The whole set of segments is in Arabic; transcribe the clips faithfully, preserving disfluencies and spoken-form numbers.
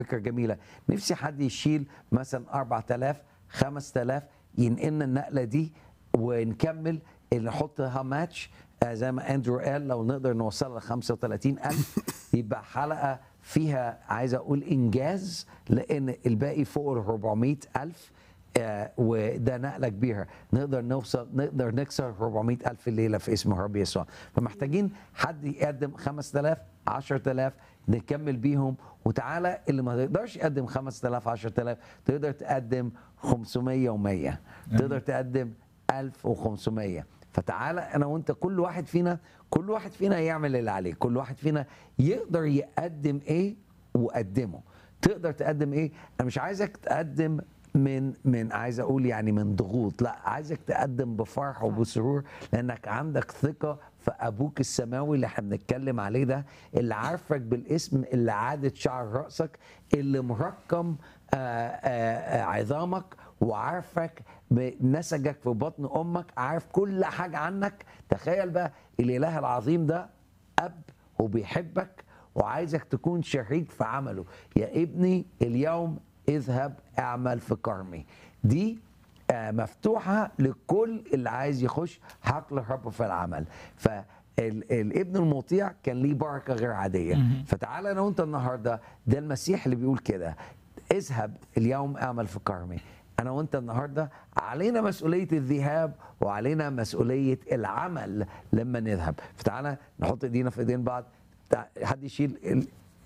فكرة جميلة. نفسي حد يشيل مثلا أربعة آلاف خمسة آلاف ينقلنا النقلة دي ونكمل اللي نحطها ماتش آه زي ما اندرو قال، لو نقدر نوصلها ل خمسة وثلاثين ألف يبقى حلقة فيها عايز أقول إنجاز، لأن الباقي فوق ال أربعمائة ألف. آه وده نقله كبيره، نقدر نوصل نقدر نكسر أربعمائة ألف الليله في اسم الرب يسوع. فمحتاجين حد يقدم خمسة آلاف عشرة آلاف نكمل بيهم. وتعالى اللي ما تقدرش يقدم خمسة آلاف عشرة آلاف تقدر تقدم خمسمائة ومية، تقدر تقدم ألف وخمسمائة. فتعالى انا وانت كل واحد فينا كل واحد فينا يعمل اللي عليه، كل واحد فينا يقدر يقدم ايه وقدمه. تقدر تقدم ايه؟ انا مش عايزك تقدم من من عايز اقول يعني من ضغوط، لا، عايزك تقدم بفرح وبسرور، لانك عندك ثقه في ابوك السماوي اللي احنا بنتكلم عليه ده، اللي عارفك بالاسم، اللي عادت شعر راسك، اللي مرقم آآ آآ عظامك، وعارفك بنسجك في بطن امك، عارف كل حاجه عنك. تخيل بقى الاله العظيم ده اب وبيحبك وعايزك تكون شريك في عمله. يا ابني اليوم اذهب اعمل في كرمي. دي مفتوحة لكل اللي عايز يخش حقل الرب في العمل. فالابن المطيع كان ليه بركة غير عادية. فتعال انا وانت النهاردة، ده المسيح اللي بيقول كده، اذهب اليوم اعمل في كرمي. انا وانت النهاردة علينا مسؤولية الذهاب وعلينا مسؤولية العمل لما نذهب. فتعال نحط ايدينا في ايدين بعض، حد يشيل ال...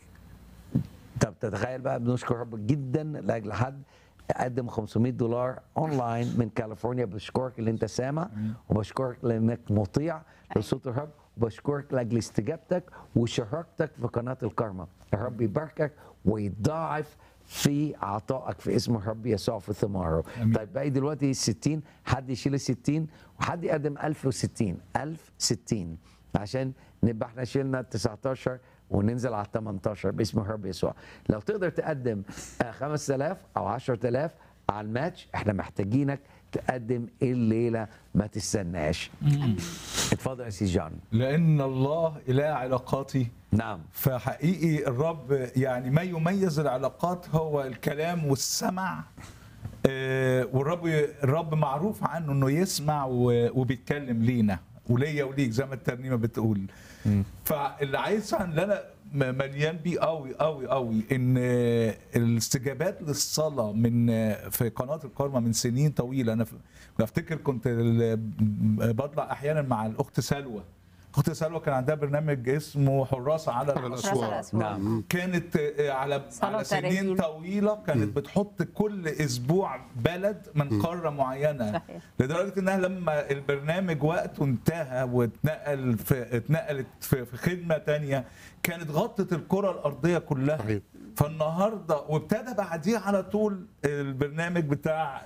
طب تتخيل بقى، بنشكر رب جدا لاجل حد قدم خمسمائة دولار اونلاين من كاليفورنيا. بشكرك اللي انت سامع، وبشكرك لانك مطيع لصوت الرب، وبشكرك لاجل استجابتك وشراكتك في قناه الكرمة. الرب يباركك ويضاعف في عطائك في اسم الرب يسوع في ثماره. طيب باقي دلوقتي ستين، حد يشيل ال ستين وحد يقدم ألف وستين ألف وستين عشان نبقى احنا شيلنا تسعتاشر وننزل على تمنتاشر باسم الرب يسوع. لو تقدر تقدم خمسة آلاف او عشرة آلاف على الماتش، احنا محتاجينك تقدم الليله، ما تستناش. اتفضل يا سي جان. لان الله اله علاقاتي. نعم. فحقيقي الرب يعني ما يميز العلاقات هو الكلام والسمع. آه والرب الرب معروف عنه انه يسمع وبيتكلم لينا وليا وليك زي ما الترنيمه بتقول. فاللي عايز اللي انا مليان بيه قوي قوي قوي ان الاستجابات للصلاه من في قناه الكرمة من سنين طويله. انا بفتكر كنت بطلع احيانا مع الاخت سلوى. اخت سلوى كان عندها برنامج اسمه حراس على الاسوار. نعم. كانت على على سنين طويله كانت بتحط كل اسبوع بلد من قاره معينه. صحيح. لدرجه انها لما البرنامج وقته انتهى واتنقل في اتنقلت في, في خدمه ثانيه، كانت غطت الكره الارضيه كلها. صحيح. فالنهارده وابتدى بعديه على طول البرنامج بتاع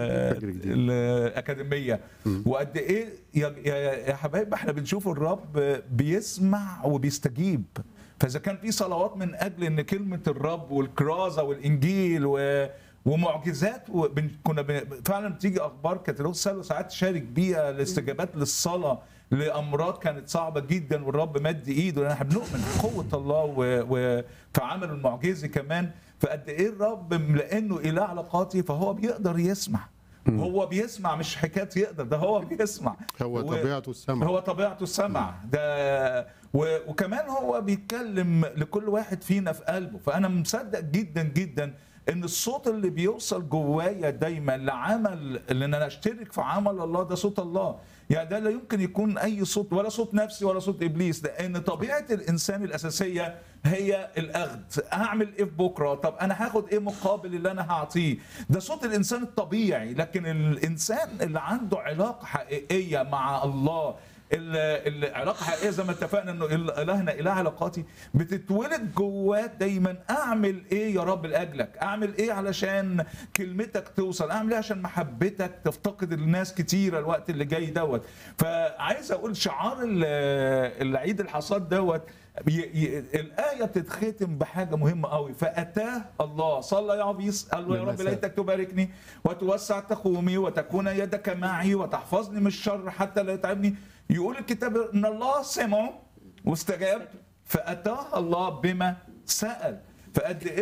الاكاديميه. وقد ايه يا يا حبايب احنا بنشوف الرب بيسمع وبيستجيب. فاذا كان في صلوات من اجل ان كلمه الرب والكرازه والانجيل و ومعجزات، كنا فعلا بتيجي اخبار كانت الاخت سلوى ساعات تشارك بيها الاستجابات للصلاه لامراض كانت صعبه جدا، والرب مد ايده، لان احنا بنؤمن بقوه الله وفي عمله المعجزي كمان. فقد ايه الرب لانه اله علاقاتي فهو بيقدر يسمع. هو بيسمع، مش حكايه يقدر، ده هو بيسمع. هو طبيعته السمع. هو طبيعته السمع ده. وكمان هو بيتكلم لكل واحد فينا في قلبه. فانا مصدق جدا جدا ان الصوت اللي بيوصل جوايا دايما لعمل، ان انا اشترك في عمل الله، ده صوت الله. يعني ده لا يمكن يكون اي صوت، ولا صوت نفسي ولا صوت ابليس، لان طبيعه الانسان الاساسيه هي الاخذ. هعمل ايه في بكره؟ طب انا هاخد ايه مقابل اللي انا هعطيه؟ ده صوت الانسان الطبيعي. لكن الانسان اللي عنده علاقه حقيقيه مع الله، العلاقه حقيقيه زي ما اتفقنا انه الهنا اله علاقاتي، بتتولد جواه دايما. اعمل ايه يا رب لاجلك؟ اعمل ايه علشان كلمتك توصل؟ اعمل ايه عشان محبتك تفتقد الناس كتيره الوقت اللي جاي دوت؟ فعايز اقول شعار العيد الحصاد دوت، الآية بتتختم بحاجة مهمة قوي. فأتاه الله، صلى يا عبيس، قال له يا رب ليتك تباركني وتوسع تخومي وتكون يدك معي وتحفظني من الشر حتى لا يتعبني. يقول الكتاب ان الله سمعه واستجاب، فأتاه الله بما سأل. فقد ايه